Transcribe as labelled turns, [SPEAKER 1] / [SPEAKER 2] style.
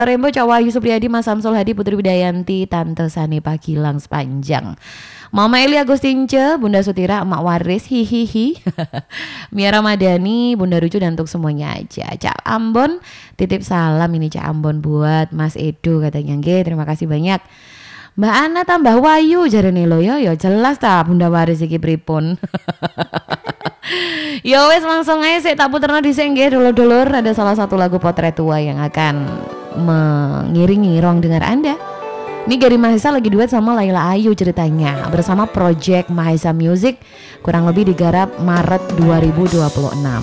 [SPEAKER 1] Rembo, Cak Wahyu Supriyadi, Mas Samsul Hadi, Putri Widayanti, Tante Sani Pagilang sepanjang. Mama Eli Agustince, Bunda Sutira, Emak Waris, hihihi. Mia Ramadhani, Bunda Rucu dan untuk semuanya aja. Cak Ambon, titip salam ini Cak Ambon buat Mas Edo katanya. Nggih, terima kasih banyak. Mbak Ana tambah Wayu jarene lo yo jelas ta Bunda Waris iki pripun. Ya wes langsung aja sik tak puterno dhisik nggih dulur-dulur, ada salah satu lagu Potret Tua yang akan mengiringi ruang dengar Anda. Ini Gary Mahesa lagi duet sama Laila Ayu ceritanya bersama Project Mahesa Music, kurang lebih digarap Maret 2026.